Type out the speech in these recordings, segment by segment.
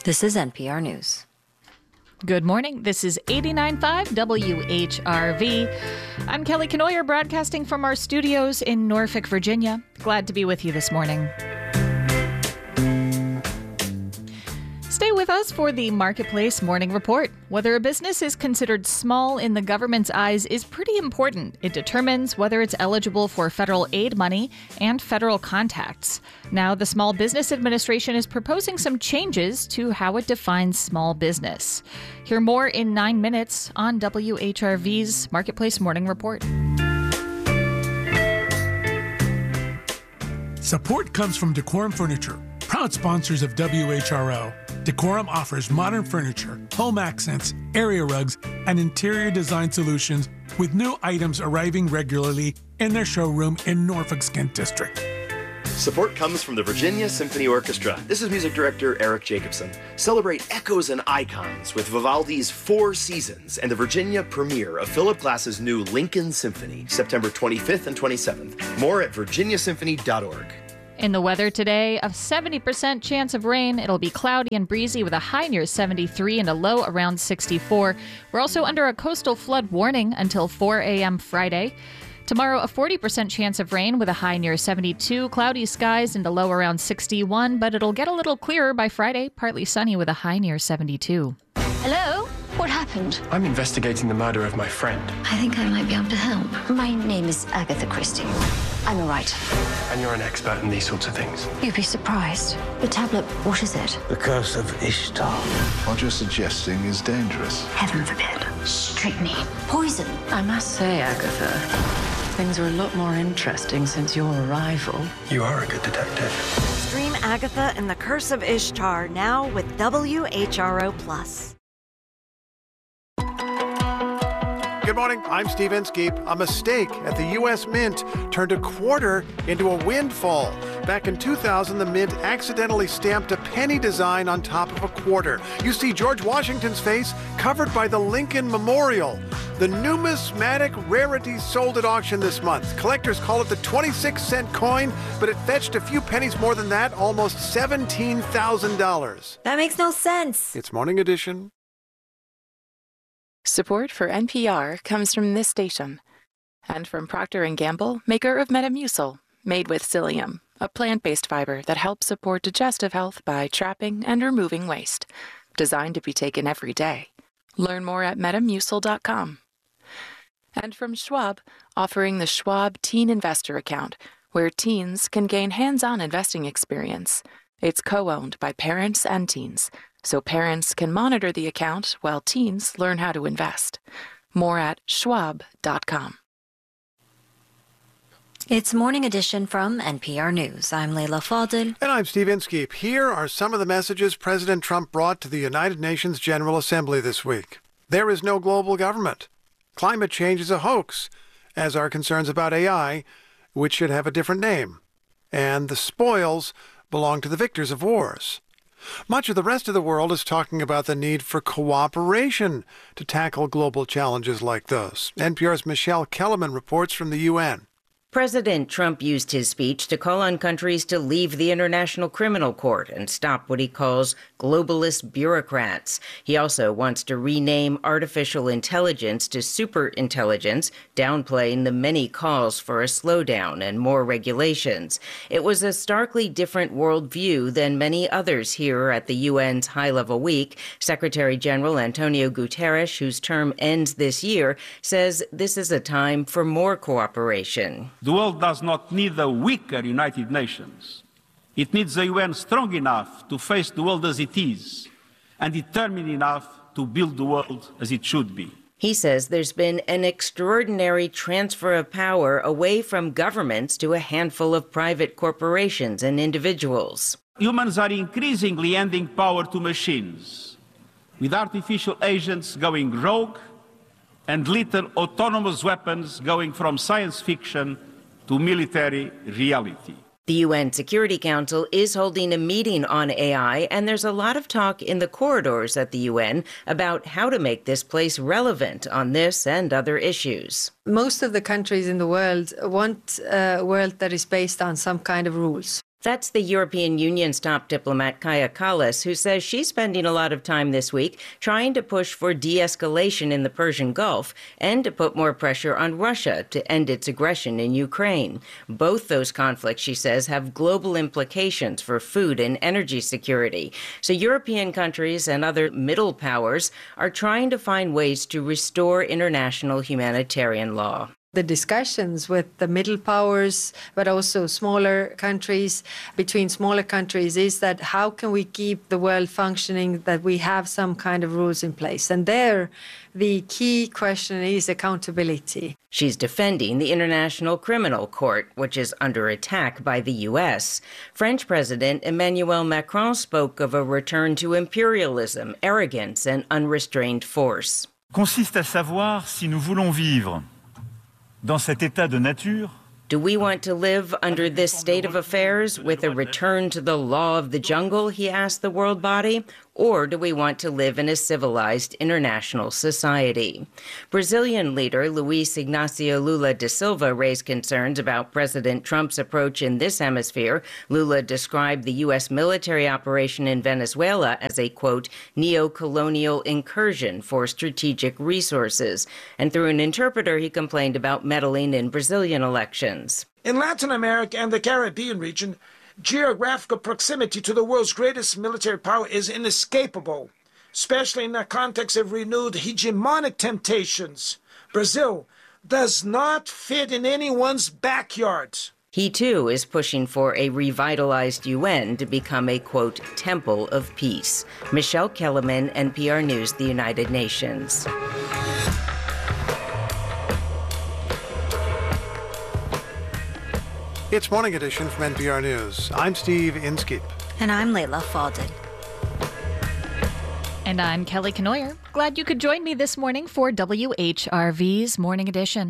This is NPR News. Good morning. This is 89.5 WHRV. I'm Kelly Kenoyer, broadcasting from our studios in Norfolk, Virginia. Glad to be with you this morning. Stay with us for the Marketplace Morning Report. Whether a business is considered small in the government's eyes is pretty important. It determines whether it's eligible for federal aid money and federal contacts. Now, the Small Business Administration is proposing some changes to how it defines small business. Hear more in 9 minutes on WHRV's Marketplace Morning Report. Support comes from Decorum Furniture, proud sponsors of WHRO. Decorum offers modern furniture, home accents, area rugs, and interior design solutions with new items arriving regularly in their showroom in Norfolk's Kent District. Support comes from the Virginia Symphony Orchestra. This is music director Eric Jacobson. Celebrate echoes and icons with Vivaldi's Four Seasons and the Virginia premiere of Philip Glass's new Lincoln Symphony, September 25th and 27th. More at virginiasymphony.org. In the weather today, a 70% chance of rain. It'll be cloudy and breezy with a high near 73 and a low around 64. We're also under a coastal flood warning until 4 a.m. Friday. Tomorrow, a 40% chance of rain with a high near 72, cloudy skies and a low around 61, but it'll get a little clearer by Friday, partly sunny with a high near 72. Hello? What happened? I'm investigating the murder of my friend. I think I might be able to help. My name is Agatha Christie. I'm a writer. And you're an expert in these sorts of things. You'd be surprised. The tablet, what is it? The Curse of Ishtar. What you're suggesting is dangerous. Heaven forbid. Strychnine. Poison. I must say, Agatha, things are a lot more interesting since your arrival. You are a good detective. Stream Agatha and the Curse of Ishtar now with WHRO Plus. Good morning, I'm Steve Inskeep. A mistake at the U.S. Mint turned a quarter into a windfall. Back in 2000, the Mint accidentally stamped a penny design on top of a quarter. You see George Washington's face covered by the Lincoln Memorial. The numismatic rarity sold at auction this month. Collectors call it the 26-cent coin, but it fetched a few pennies more than that, almost $17,000. That makes no sense. It's Morning Edition. Support for NPR comes from this station and from Procter & Gamble, maker of Metamucil, made with psyllium, a plant-based fiber that helps support digestive health by trapping and removing waste. Designed to be taken every day. Learn more at metamucil.com. And from Schwab, offering the Schwab Teen Investor Account, where teens can gain hands-on investing experience. It's co-owned by parents and teens, so parents can monitor the account while teens learn how to invest. More at schwab.com. It's Morning Edition from NPR News. I'm Leila Fadel. And I'm Steve Inskeep. Here are some of the messages President Trump brought to the United Nations General Assembly this week. There is no global government. Climate change is a hoax, as are concerns about AI, which should have a different name. And the spoils belong to the victors of wars. Much of the rest of the world is talking about the need for cooperation to tackle global challenges like those. NPR's Michelle Kellerman reports from the UN. President Trump used his speech to call on countries to leave the International Criminal Court and stop what he calls globalist bureaucrats. He also wants to rename artificial intelligence to superintelligence, downplaying the many calls for a slowdown and more regulations. It was a starkly different worldview than many others here at the UN's high-level week. Secretary General Antonio Guterres, whose term ends this year, says this is a time for more cooperation. The world does not need a weaker United Nations. It needs a UN strong enough to face the world as it is and determined enough to build the world as it should be. He says there's been an extraordinary transfer of power away from governments to a handful of private corporations and individuals. Humans are increasingly handing power to machines, with artificial agents going rogue and little autonomous weapons going from science fiction to military reality. The UN Security Council is holding a meeting on AI, and there's a lot of talk in the corridors at the UN about how to make this place relevant on this and other issues. Most of the countries in the world want a world that is based on some kind of rules. That's the European Union's top diplomat, Kaja Kallas, who says she's spending a lot of time this week trying to push for de-escalation in the Persian Gulf and to put more pressure on Russia to end its aggression in Ukraine. Both those conflicts, she says, have global implications for food and energy security. So European countries and other middle powers are trying to find ways to restore international humanitarian law. The discussions with the middle powers, but also smaller countries, between smaller countries, is that how can we keep the world functioning, that we have some kind of rules in place. And there, the key question is accountability. She's defending the International Criminal Court, which is under attack by the U.S. French President Emmanuel Macron spoke of a return to imperialism, arrogance, and unrestrained force. Consiste à savoir si nous voulons vivre dans cet état de nature. Do we want to live under this state of affairs with a return to the law of the jungle, he asked the world body, or do we want to live in a civilized international society? Brazilian leader Luiz Inácio Lula da Silva raised concerns about President Trump's approach in this hemisphere. Lula described the U.S. military operation in Venezuela as a, quote, neo-colonial incursion for strategic resources. And through an interpreter, he complained about meddling in Brazilian elections. In Latin America and the Caribbean region, geographical proximity to the world's greatest military power is inescapable, especially in the context of renewed hegemonic temptations. Brazil does not fit in anyone's backyard. He, too, is pushing for a revitalized UN to become a, quote, temple of peace. Michelle Kellerman, NPR News, the United Nations. It's Morning Edition from NPR News. I'm Steve Inskeep. And I'm Layla Faldin. And I'm Kelly Kenoyer. Glad you could join me this morning for WHRV's Morning Edition.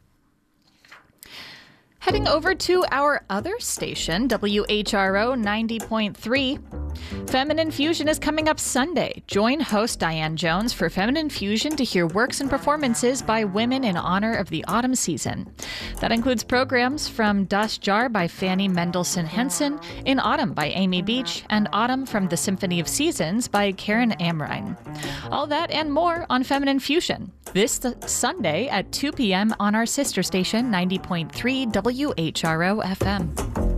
Heading over to our other station, WHRO 90.3. Feminine Fusion is coming up Sunday. Join host Diane Jones for Feminine Fusion to hear works and performances by women in honor of the autumn season. That includes programs from Das Jar by Fanny Mendelssohn Henson, In Autumn by Amy Beach, and Autumn from the Symphony of Seasons by Karen Amrine. All that and more on Feminine Fusion this Sunday at 2 p.m. on our sister station, 90.3 WHRO FM.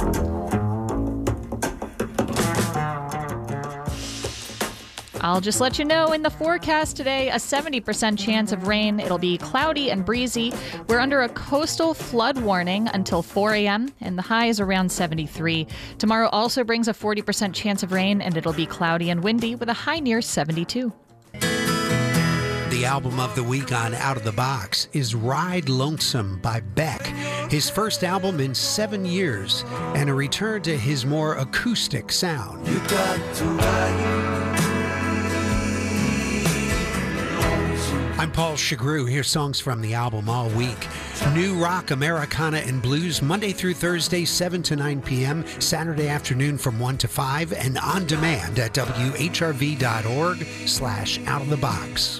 I'll just let you know, in the forecast today, a 70% chance of rain. It'll be cloudy and breezy. We're under a coastal flood warning until 4 a.m., and the high is around 73. Tomorrow also brings a 40% chance of rain, and it'll be cloudy and windy with a high near 72. The album of the week on Out of the Box is Ride Lonesome by Beck, his first album in 7 years, and a return to his more acoustic sound. You got to ride. I'm Paul Chagru. Here's songs from the album all week. New rock, Americana, and blues, Monday through Thursday, 7 to 9 p.m., Saturday afternoon from 1 to 5, and on demand at whrv.org/outofthebox.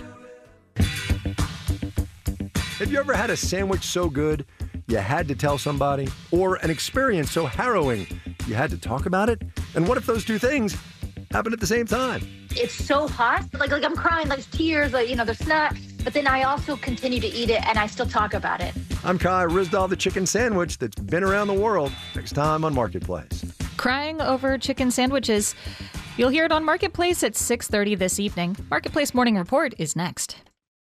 Have you ever had a sandwich so good you had to tell somebody? Or an experience so harrowing you had to talk about it? And what if those two things happen at the same time? It's so hot, like I'm crying, like tears, like, there's snacks. But then I also continue to eat it, and I still talk about it. I'm Kai Rizdal, the chicken sandwich that's been around the world. Next time on Marketplace. Crying over chicken sandwiches. You'll hear it on Marketplace at 6:30 this evening. Marketplace Morning Report is next.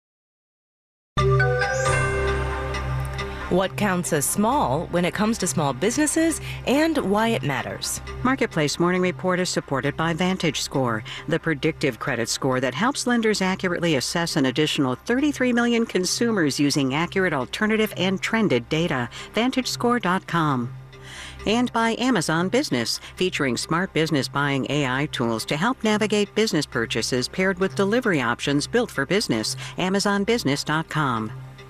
What counts as small when it comes to small businesses and why it matters. Marketplace Morning Report is supported by VantageScore, the predictive credit score that helps lenders accurately assess an additional 33 million consumers using accurate alternative and trended data. VantageScore.com. And by Amazon Business, featuring smart business buying AI tools to help navigate business purchases paired with delivery options built for business. AmazonBusiness.com.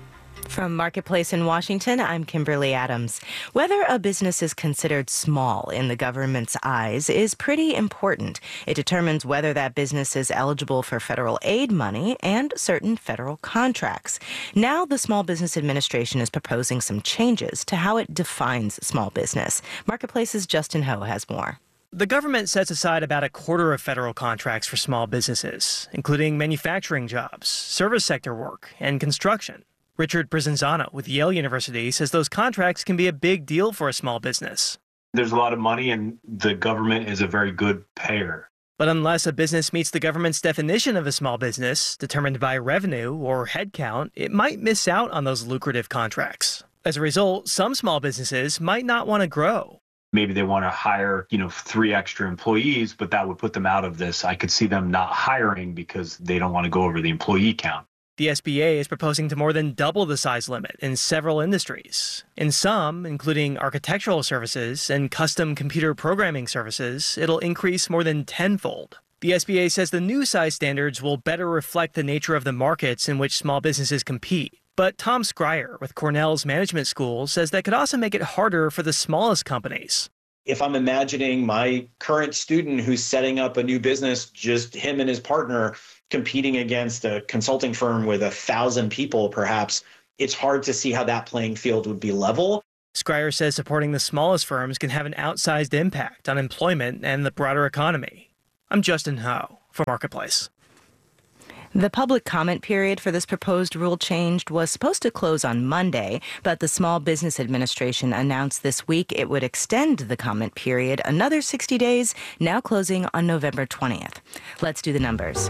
From Marketplace in Washington, I'm Kimberly Adams. Whether a business is considered small in the government's eyes is pretty important. It determines whether that business is eligible for federal aid money and certain federal contracts. Now, the Small Business Administration is proposing some changes to how it defines small business. Marketplace's Justin Ho has more. The government sets aside about a quarter of federal contracts for small businesses, including manufacturing jobs, service sector work, and construction. Richard Prizanzano with Yale University says those contracts can be a big deal for a small business. There's a lot of money and the government is a very good payer. But unless a business meets the government's definition of a small business, determined by revenue or headcount, it might miss out on those lucrative contracts. As a result, some small businesses might not want to grow. Maybe they want to hire, 3 extra employees, but that would put them out of this. I could see them not hiring because they don't want to go over the employee count. The SBA is proposing to more than double the size limit in several industries. In some, including architectural services and custom computer programming services, it'll increase more than tenfold. The SBA says the new size standards will better reflect the nature of the markets in which small businesses compete. But Tom Scryer with Cornell's Management School says that could also make it harder for the smallest companies. If I'm imagining my current student who's setting up a new business, just him and his partner competing against a consulting firm with 1,000 people, perhaps, it's hard to see how that playing field would be level. Scryer says supporting the smallest firms can have an outsized impact on employment and the broader economy. I'm Justin Ho for Marketplace. The public comment period for this proposed rule change was supposed to close on Monday, but the Small Business Administration announced this week it would extend the comment period another 60 days, now closing on November 20th. Let's do the numbers.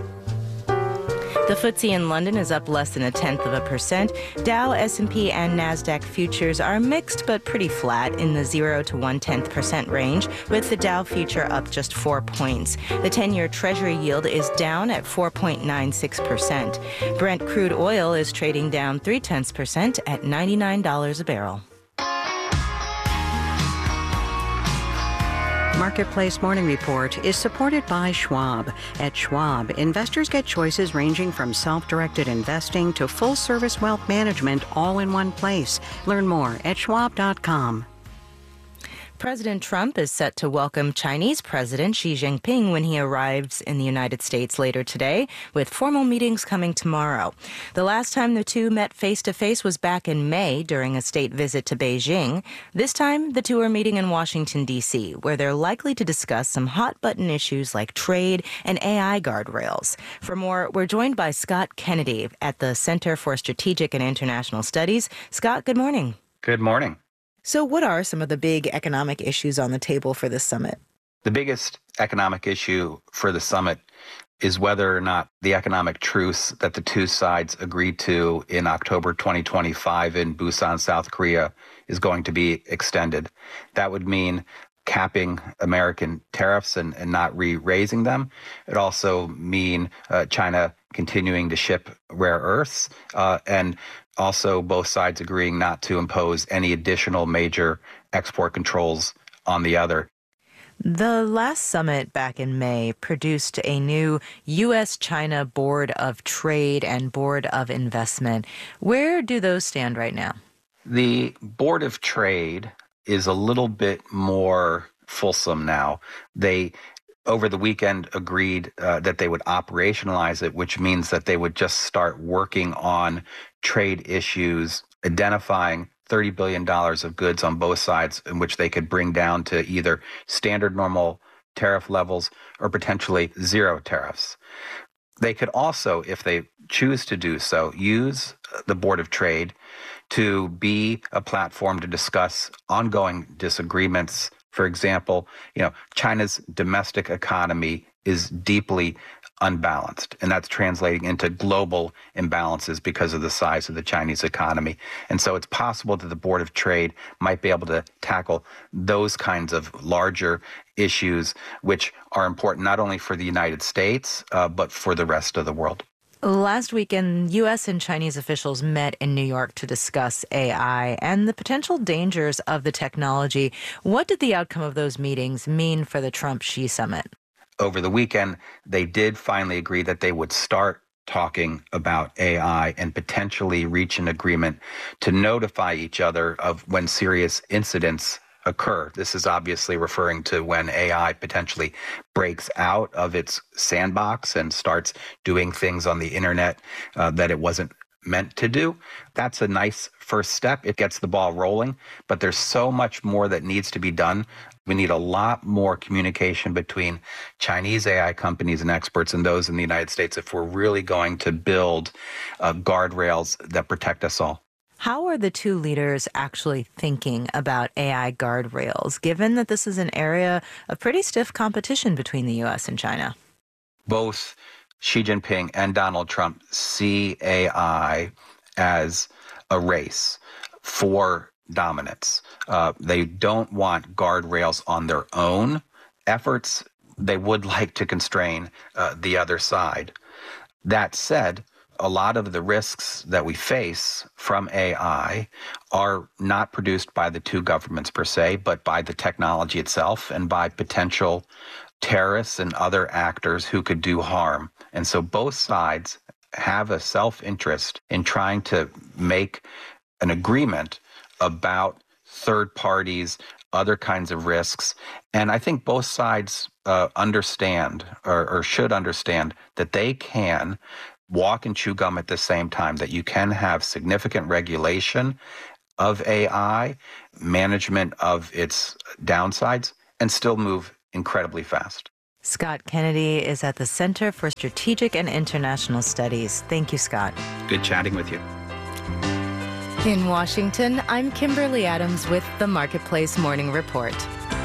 The FTSE in London is up less than 0.1%. Dow, S&P, and NASDAQ futures are mixed but pretty flat in the 0 to 0.1% range, with the Dow future up just 4 points. The 10-year Treasury yield is down at 4.96%. Brent crude oil is trading down 0.3% at $99 a barrel. Marketplace Morning Report is supported by Schwab. At Schwab, investors get choices ranging from self-directed investing to full-service wealth management all in one place. Learn more at schwab.com. President Trump is set to welcome Chinese President Xi Jinping when he arrives in the United States later today, with formal meetings coming tomorrow. The last time the two met face-to-face was back in May during a state visit to Beijing. This time, the two are meeting in Washington, D.C., where they're likely to discuss some hot-button issues like trade and AI guardrails. For more, we're joined by Scott Kennedy at the Center for Strategic and International Studies. Scott, good morning. Good morning. So what are some of the big economic issues on the table for this summit? The biggest economic issue for the summit is whether or not the economic truce that the two sides agreed to in October 2025 in Busan, South Korea, is going to be extended. That would mean capping American tariffs and not re-raising them. It also mean China continuing to ship rare earths and also both sides agreeing not to impose any additional major export controls on the other. The last summit back in May produced a new U.S.-China Board of Trade and Board of Investment. Where do those stand right now? The Board of Trade is a little bit more fulsome now. They over the weekend agreed that they would operationalize it, which means that they would just start working on trade issues, identifying $30 billion of goods on both sides in which they could bring down to either standard normal tariff levels or potentially zero tariffs. They could also, if they choose to do so, use the Board of Trade to be a platform to discuss ongoing disagreements. For example, China's domestic economy is deeply unbalanced, and that's translating into global imbalances because of the size of the Chinese economy. And so it's possible that the Board of Trade might be able to tackle those kinds of larger issues, which are important not only for the United States, but for the rest of the world. Last weekend, U.S. and Chinese officials met in New York to discuss AI and the potential dangers of the technology. What did the outcome of those meetings mean for the Trump-Xi summit? Over the weekend, they did finally agree that they would start talking about AI and potentially reach an agreement to notify each other of when serious incidents occur. This is obviously referring to when AI potentially breaks out of its sandbox and starts doing things on the internet that it wasn't meant to do. That's a nice first step. It gets the ball rolling, but there's so much more that needs to be done. We need a lot more communication between Chinese AI companies and experts and those in the United States if we're really going to build guardrails that protect us all. How are the two leaders actually thinking about AI guardrails, given that this is an area of pretty stiff competition between the U.S. and China? Both Xi Jinping and Donald Trump see AI as a race for dominance. They don't want guardrails on their own efforts. They would like to constrain the other side. That said, a lot of the risks that we face from AI are not produced by the two governments per se, but by the technology itself and by potential terrorists and other actors who could do harm. And so both sides have a self-interest in trying to make an agreement about third parties, other kinds of risks. And I think both sides understand or should understand that they can walk and chew gum at the same time, that you can have significant regulation of AI, management of its downsides, and still move incredibly fast. Scott Kennedy is at the Center for Strategic and International Studies. Thank you, Scott. Good chatting with you. In Washington, I'm Kimberly Adams with the Marketplace Morning Report.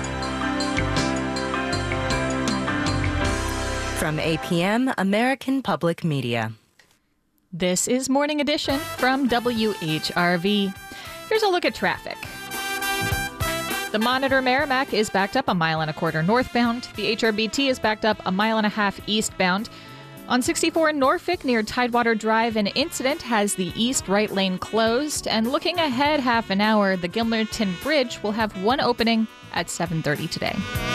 From APM, American Public Media. This is Morning Edition from WHRV. Here's a look at traffic. The Monitor Merrimack is backed up 1.25 miles northbound. The HRBT is backed up 1.5 miles eastbound. On 64 in Norfolk near Tidewater Drive, an incident has the east right lane closed. And looking ahead half an hour, the Gilmerton Bridge will have one opening at 7:30 today.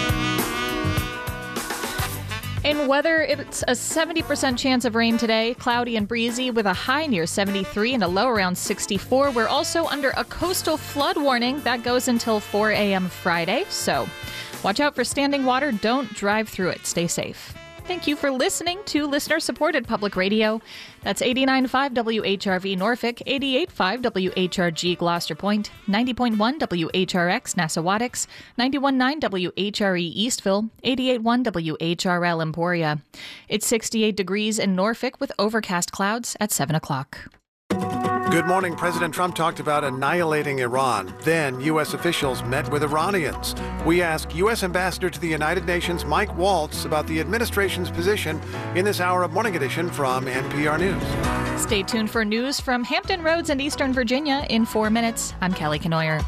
In weather, it's a 70% chance of rain today, cloudy and breezy with a high near 73 and a low around 64. We're also under a coastal flood warning that goes until 4 a.m. Friday, so watch out for standing water. Don't drive through it. Stay safe. Thank you for listening to listener-supported public radio. That's 89.5 WHRV Norfolk, 88.5 WHRG Gloucester Point, 90.1 WHRX Nassawattix, 91.9 WHRE Eastville, 88.1 WHRL Emporia. It's 68 degrees in Norfolk with overcast clouds at 7 o'clock. Good morning. President Trump talked about annihilating Iran. Then U.S. officials met with Iranians. We ask U.S. Ambassador to the United Nations Mike Waltz about the administration's position in this hour of Morning Edition from NPR News. Stay tuned for news from Hampton Roads and Eastern Virginia in 4 minutes. I'm Kelly Kenoyer.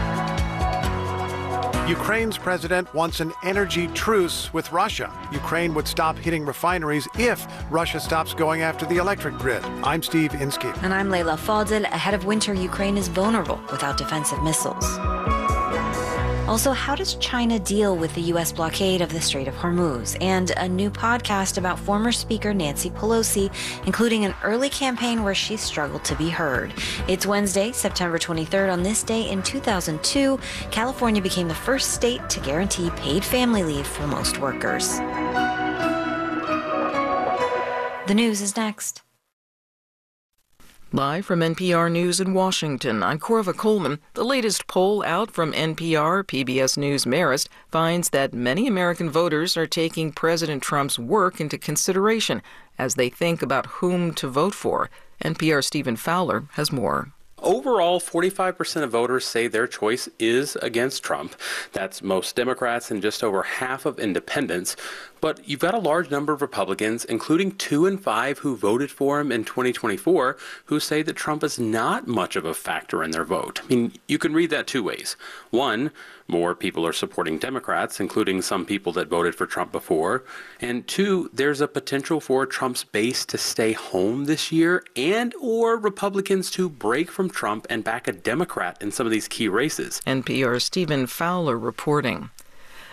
Ukraine's president wants an energy truce with Russia. Ukraine would stop hitting refineries if Russia stops going after the electric grid. I'm Steve Inskeep. And I'm Leila Fadel. Ahead of winter, Ukraine is vulnerable without defensive missiles. Also, how does China deal with the U.S. blockade of the Strait of Hormuz? And a new podcast about former Speaker Nancy Pelosi, including an early campaign where she struggled to be heard. It's Wednesday, September 23rd. On this day in 2002, California became the first state to guarantee paid family leave for most workers. The news is next. Live from NPR News in Washington, I'm Corva Coleman. The latest poll out from NPR, PBS News Marist, finds that many American voters are taking President Trump's work into consideration as they think about whom to vote for. NPR's Stephen Fowler has more. Overall, 45% of voters say their choice is against Trump. That's most Democrats and just over half of independents. But you've got a large number of Republicans, including 2 in 5 who voted for him in 2024, who say that Trump is not much of a factor in their vote. I mean, you can read that two ways. One, more people are supporting Democrats, including some people that voted for Trump before. And two, there's a potential for Trump's base to stay home this year and or Republicans to break from Trump and back a Democrat in some of these key races. NPR's Stephen Fowler reporting.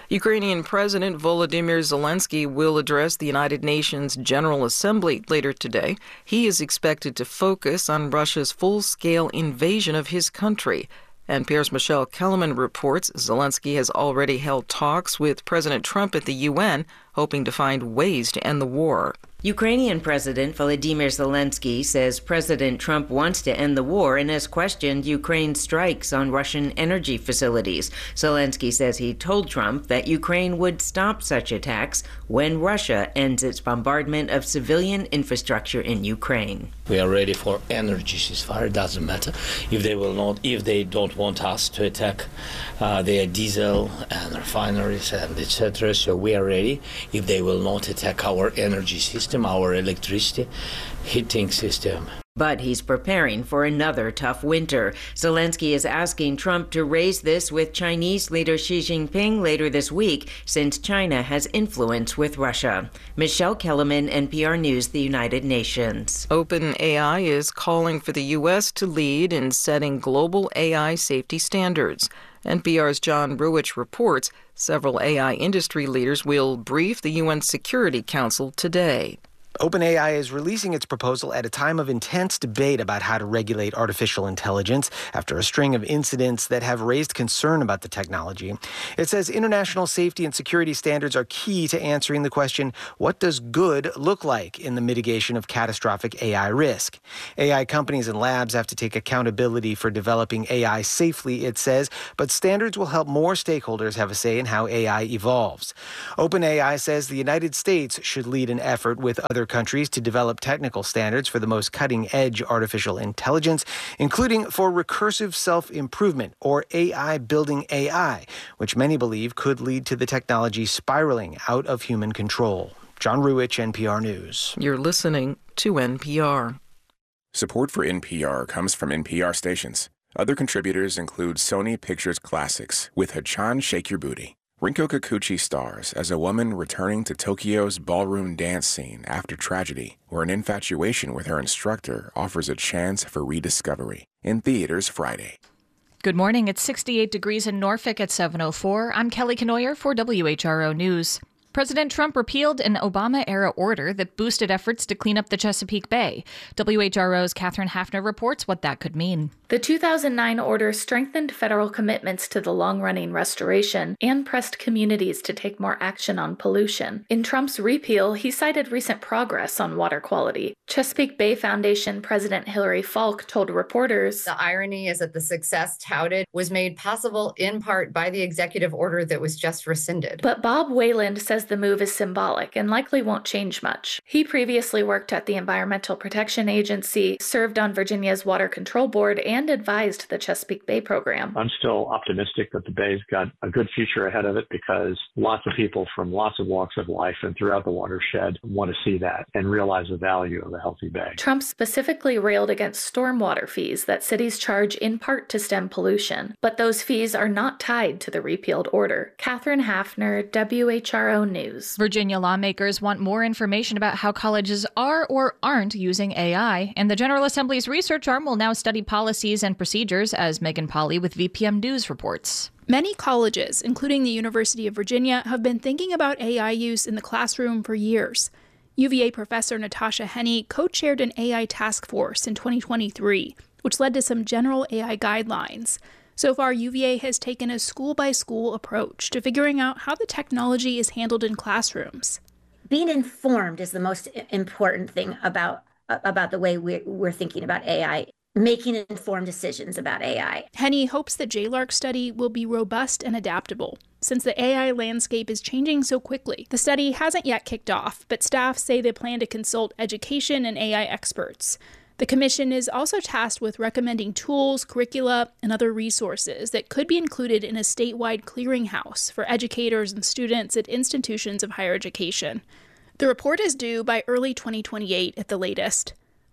Ukrainian President Volodymyr Zelensky will address the United Nations General Assembly later today. He is expected to focus on Russia's full-scale invasion of his country. NPR's Michelle Kellerman reports Zelensky has already held talks with President Trump at the UN, hoping to find ways to end the war. Ukrainian President Volodymyr Zelensky says President Trump wants to end the war and has questioned Ukraine's strikes on Russian energy facilities. Zelensky says he told Trump that Ukraine would stop such attacks when Russia ends its bombardment of civilian infrastructure in Ukraine. We are ready for energy ceasefire. It doesn't matter if they don't want us to attack their diesel and refineries and etc. So we are ready if they will not attack our energy system, our electricity heating system. But he's preparing for another tough winter. Zelensky is asking Trump to raise this with Chinese leader Xi Jinping later this week, since China has influence with Russia. Michelle Kellerman, NPR News, the United Nations. OpenAI is calling for the U.S. to lead in setting global AI safety standards. NPR's John Ruwitch reports several AI industry leaders will brief the UN Security Council today. OpenAI is releasing its proposal at a time of intense debate about how to regulate artificial intelligence after a string of incidents that have raised concern about the technology. It says international safety and security standards are key to answering the question, what does good look like in the mitigation of catastrophic AI risk? AI companies and labs have to take accountability for developing AI safely, it says, but standards will help more stakeholders have a say in how AI evolves. OpenAI says the United States should lead an effort with other countries to develop technical standards for the most cutting-edge artificial intelligence, including for recursive self-improvement, or AI building AI, which many believe could lead to the technology spiraling out of human control. John Ruwitch, NPR News. You're listening to NPR. Support for NPR comes from NPR stations. Other contributors include Sony Pictures Classics with Hachan Shake Your Booty. Rinko Kikuchi stars as a woman returning to Tokyo's ballroom dance scene after tragedy, where an infatuation with her instructor offers a chance for rediscovery. In theaters Friday. Good morning. It's 68 degrees in Norfolk at 7:04. I'm Kelly Kenoyer for WHRO News. President Trump repealed an Obama-era order that boosted efforts to clean up the Chesapeake Bay. WHRO's Catherine Hafner reports what that could mean. The 2009 order strengthened federal commitments to the long-running restoration and pressed communities to take more action on pollution. In Trump's repeal, he cited recent progress on water quality. Chesapeake Bay Foundation President Hillary Falk told reporters, "The irony is that the success touted was made possible in part by the executive order that was just rescinded." But Bob Wayland says the move is symbolic and likely won't change much. He previously worked at the Environmental Protection Agency, served on Virginia's Water Control Board, and advised the Chesapeake Bay program. I'm still optimistic that the Bay's got a good future ahead of it because lots of people from lots of walks of life and throughout the watershed want to see that and realize the value of a healthy bay. Trump specifically railed against stormwater fees that cities charge in part to stem pollution, but those fees are not tied to the repealed order. Catherine Hafner, WHRO News. Virginia lawmakers want more information about how colleges are or aren't using AI, and the General Assembly's research arm will now study policies and procedures, as Megan Polly with VPM News reports. Many colleges, including the University of Virginia, have been thinking about AI use in the classroom for years. UVA professor Natasha Henney co-chaired an AI task force in 2023, which led to some general AI guidelines. So far, UVA has taken a school-by-school approach to figuring out how the technology is handled in classrooms. Being informed is the most important thing about the way we're thinking about AI. Making informed decisions about AI. Henney hopes the JLARC study will be robust and adaptable, since the AI landscape is changing so quickly. The study hasn't yet kicked off, but staff say they plan to consult education and AI experts. The commission is also tasked with recommending tools, curricula, and other resources that could be included in a statewide clearinghouse for educators and students at institutions of higher education. The report is due by early 2028 at the latest.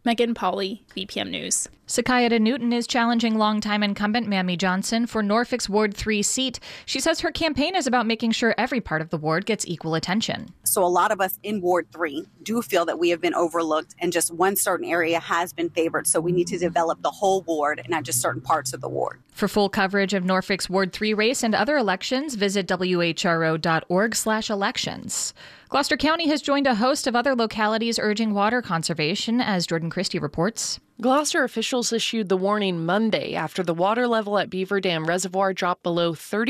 Megan Pauley, BPM News. Sakayada Newton is challenging longtime incumbent Mamie Johnson for Norfolk's Ward 3 seat. She says her campaign is about making sure every part of the ward gets equal attention. So a lot of us in Ward 3 do feel that we have been overlooked and just one certain area has been favored. So we need to develop the whole ward and not just certain parts of the ward. For full coverage of Norfolk's Ward 3 race and other elections, visit whro.org/elections. Gloucester County has joined a host of other localities urging water conservation, as Jordan Christie reports. Gloucester officials issued the warning Monday after the water level at Beaver Dam Reservoir dropped below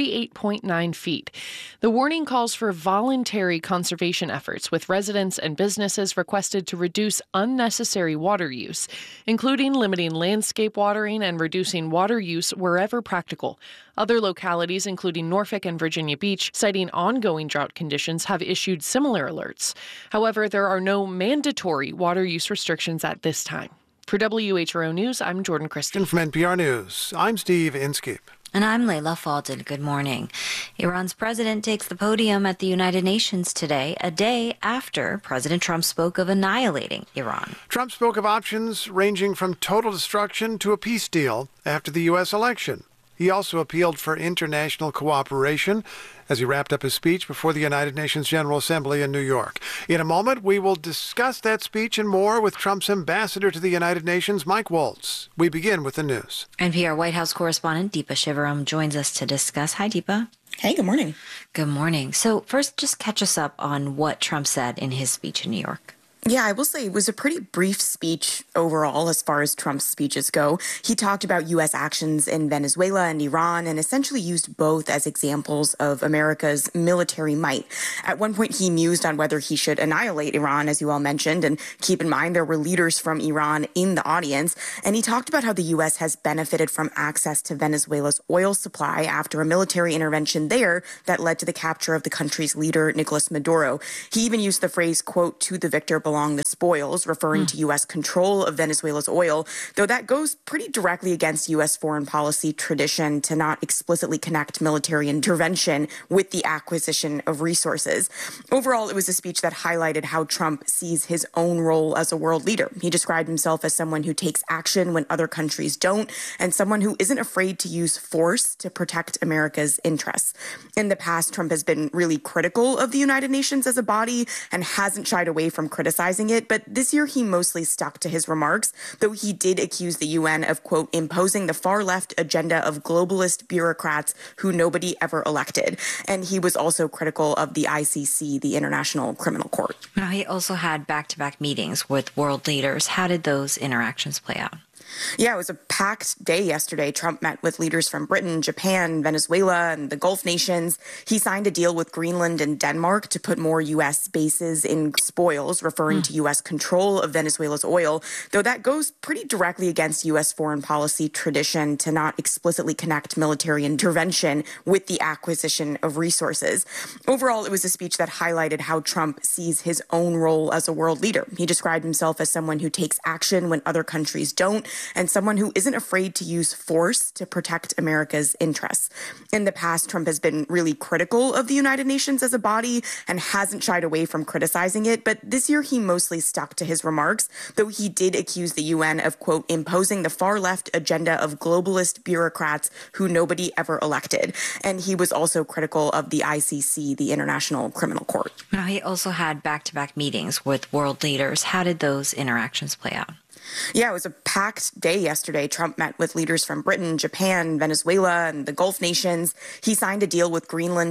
38.9 feet. The warning calls for voluntary conservation efforts, with residents and businesses requested to reduce unnecessary water use, including limiting landscape watering and reducing water use wherever practical. Other localities, including Norfolk and Virginia Beach, citing ongoing drought conditions, have issued similar alerts. However, there are no mandatory water use restrictions at this time. For WHRO News, I'm Jordan Christie. From NPR News, I'm Steve Inskeep. And I'm Layla Faldin. Good morning. Iran's president takes the podium at the United Nations today, a day after President Trump spoke of annihilating Iran. Trump spoke of options ranging from total destruction to a peace deal after the U.S. election. He also appealed for international cooperation as he wrapped up his speech before the United Nations General Assembly in New York. In a moment, we will discuss that speech and more with Trump's ambassador to the United Nations, Mike Waltz. We begin with the news. NPR White House correspondent Deepa Shivaram joins us to discuss. Hi, Deepa. Hey, good morning. Good morning. So first, just catch us up on what Trump said in his speech in New York. Yeah, I will say it was a pretty brief speech overall as far as Trump's speeches go. He talked about U.S. actions in Venezuela and Iran and essentially used both as examples of America's military might. At one point, he mused on whether he should annihilate Iran, as you all mentioned. And keep in mind, there were leaders from Iran in the audience. And he talked about how the U.S. has benefited from access to Venezuela's oil supply after a military intervention there that led to the capture of the country's leader, Nicolas Maduro. He even used the phrase, quote, "to the victor belongs the spoils," referring to U.S. control of Venezuela's oil, though that goes pretty directly against U.S. foreign policy tradition to not explicitly connect military intervention with the acquisition of resources. Overall, it was a speech that highlighted how Trump sees his own role as a world leader. He described himself as someone who takes action when other countries don't, and someone who isn't afraid to use force to protect America's interests. In the past, Trump has been really critical of the United Nations as a body and hasn't shied away from criticizing it, but this year he mostly stuck to his remarks, though he did accuse the UN of, quote, imposing the far-left agenda of globalist bureaucrats who nobody ever elected. And he was also critical of the ICC, the International Criminal Court. Now, he also had back-to-back meetings with world leaders. How did those interactions play out? Yeah, it was a packed day yesterday. Trump met with leaders from Britain, Japan, Venezuela, and the Gulf nations. He signed a deal with Greenland and Denmark to put more U.S. bases in spoils, referring to U.S. control of Venezuela's oil, though that goes pretty directly against U.S. foreign policy tradition to not explicitly connect military intervention with the acquisition of resources. Overall, it was a speech that highlighted how Trump sees his own role as a world leader. He described himself as someone who takes action when other countries don't, and someone who isn't afraid to use force to protect America's interests. In the past, Trump has been really critical of the United Nations as a body and hasn't shied away from criticizing it, but this year he mostly stuck to his remarks, though he did accuse the UN of, quote, imposing the far-left agenda of globalist bureaucrats who nobody ever elected. And he was also critical of the ICC, the International Criminal Court. Now, he also had back-to-back meetings with world leaders. How did those interactions play out? Yeah, it was a packed day yesterday. Trump met with leaders from Britain, Japan, Venezuela, and the Gulf nations. He signed a deal with Greenland